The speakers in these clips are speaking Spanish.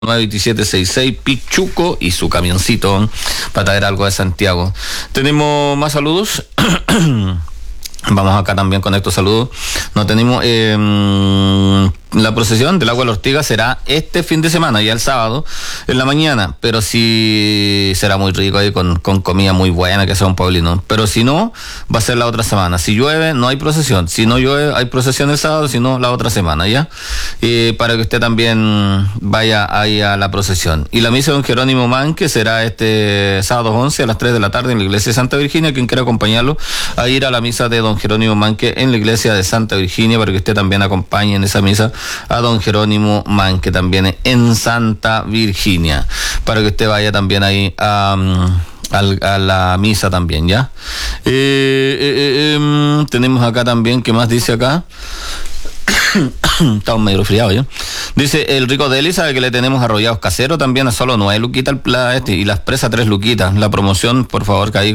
92766 Pichuco y su camioncito para traer algo de Santiago. Tenemos más saludos. Vamos acá también con estos saludos. No tenemos la procesión del agua de la Ortiga será este fin de semana, ya el sábado, en la mañana, pero sí será muy rico ahí con comida muy buena, que sea un pueblino. Pero si no, va a ser la otra semana. Si llueve, no hay procesión. Si no llueve, hay procesión el sábado, si no, la otra semana, ¿ya? Para que usted también vaya ahí a la procesión. Y la misa de don Jerónimo Manque será este sábado 11 a las 3 de la tarde en la iglesia de Santa Virginia. Quien quiera acompañarlo a ir a la misa de don Jerónimo Manque en la iglesia de Santa Virginia, para que usted también acompañe en esa misa a don Jerónimo Manque también en Santa Virginia, para que usted vaya también ahí a la misa también, ¿ya? Tenemos acá también, ¿qué más dice acá? Estamos medio friados, ¿ya? Dice el Rico Deli, sabe que le tenemos arrollados caseros también a solo 9 luquitas y las presas 3 luquitas. La promoción, por favor, que ahí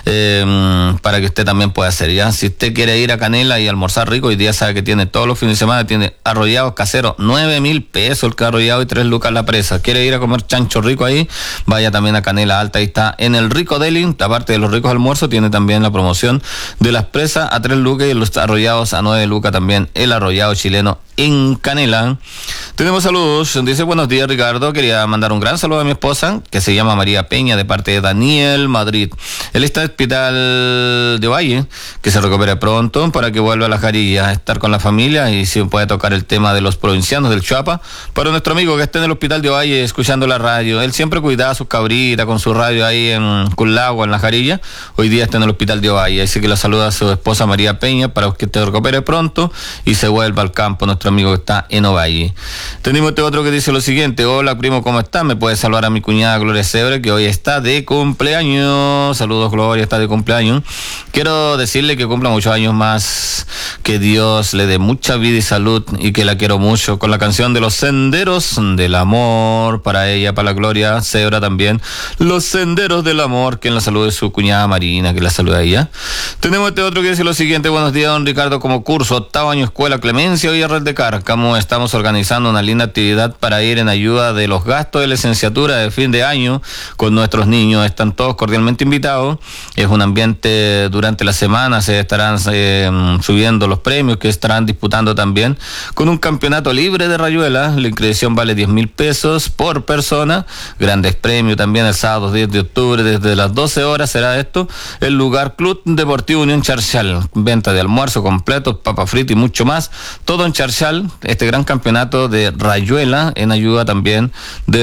para que usted también pueda hacer, ¿ya? Si usted quiere ir a Canela y almorzar rico, hoy día sabe que tiene todos los fines de semana, tiene arrollados caseros, 9,000 pesos el arrollado y 3 lucas la presa. ¿Quiere ir a comer chancho rico ahí? Vaya también a Canela Alta, ahí está en el Rico Deli, aparte de los ricos almuerzos, tiene también la promoción de las presas a 3 lucas y los arrollados a 9 lucas también, el arrollado chileno en Canela. Tenemos saludos. Dice: buenos días, Ricardo, quería mandar un gran saludo a mi esposa, que se llama María Peña, de parte de Daniel Madrid. Él está en el hospital de Valle, que se recupere pronto para que vuelva a la Jarilla a estar con la familia, y si puede tocar el tema de los provincianos del Chuapa para nuestro amigo que está en el hospital de Valle escuchando la radio. Él siempre cuidaba a sus cabritas con su radio ahí en Culagua, en la Jarilla. Hoy día está en el hospital de Valle, así que le saluda a su esposa María Peña para que te recupere pronto y se vuelva al campo nuestro amigo que está en Ovalle. Tenemos este otro que dice lo siguiente: hola primo, ¿cómo está? ¿Me puede saludar a mi cuñada Gloria Sebre, que hoy está de cumpleaños? Saludos, Gloria, está de cumpleaños. Quiero decirle que cumpla muchos años más, que Dios le dé mucha vida y salud, y que la quiero mucho, con la canción de Los Senderos del Amor para ella, para la Gloria Sebre también, Los Senderos del Amor, que en la salud de su cuñada Marina, que la saluda a ella. Tenemos este otro que dice lo siguiente: buenos días, don Ricardo, como curso 8º año Escuela Clemencia y Red de Cárcamo, estamos organizando una linda actividad para ir en ayuda de los gastos de licenciatura de fin de año con nuestros niños. Están todos cordialmente invitados. Es un ambiente durante la semana, se estarán subiendo los premios que estarán disputando también con un campeonato libre de rayuela. La inscripción vale 10,000 pesos por persona. Grandes premios también el sábado 10 de octubre desde las 12 horas será esto. El lugar Club Deportivo Unión Charchal. Venta de almuerzo completo, papa frita y mucho más. Todo en Charchal, este gran campeonato de rayuela en ayuda también de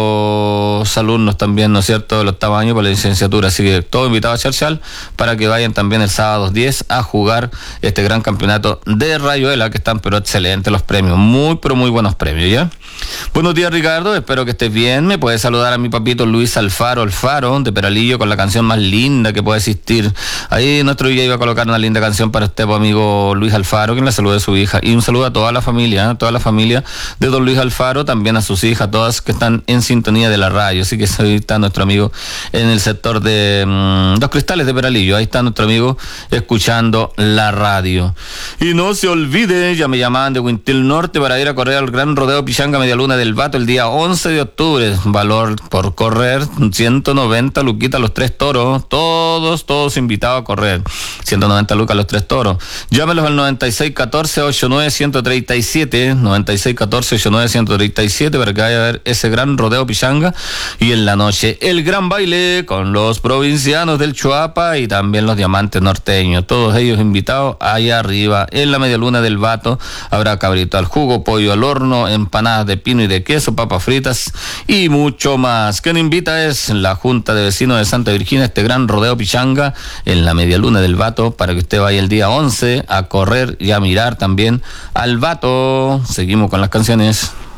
los alumnos también, ¿no es cierto?, de los 8º año para la licenciatura. Así que todo invitado a Charchal para que vayan también el sábado 10 a jugar este gran campeonato de rayuela, que están pero excelentes los premios, muy pero muy buenos premios, ¿ya? Buenos días, Ricardo, espero que estés bien. Me puedes saludar a mi papito Luis Alfaro de Peralillo, con la canción más linda que puede existir. Ahí nuestro DJ iba a colocar una linda canción para usted, amigo Luis Alfaro, que le salude a su hija, y un saludo a toda la familia, toda la familia de don Luis Alfaro, también a sus hijas, todas que están en sintonía de la radio. Así que ahí está nuestro amigo en el sector de Los Cristales de Peralillo, ahí está nuestro amigo escuchando la radio. Y no se olvide, ya me llamaban de Huintil Norte para ir a correr al Gran Rodeo Pichanga Media Luna del Vato el día 11 de octubre, valor por correr 190 luquitas los 3 toros, todos invitados a correr, 190 lucas los 3 toros. Llámelos al 9614-89-137, 9614-89-137 para que vaya a ver ese gran rodeo Pichanga. Y en la noche el gran baile con los provincianos del Chuapa y también los diamantes norteños, todos ellos invitados allá arriba en la Media Luna del Vato. Habrá cabrito al jugo, pollo al horno, empanadas de pino y de queso, papas fritas y mucho más. Quien invita es la Junta de Vecinos de Santa Virginia, este gran rodeo Pichanga en la Media Luna del Vato, para que usted vaya el día 11 a correr y a mirar también al Vato. Seguimos con las canciones.